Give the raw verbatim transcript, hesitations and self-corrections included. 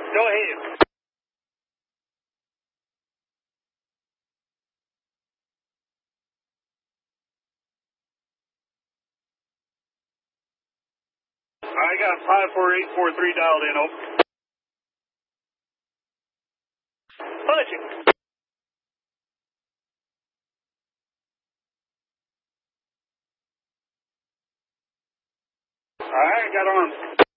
Go ahead. I got five four eight four three dialed in, over. Punching. All right, got on.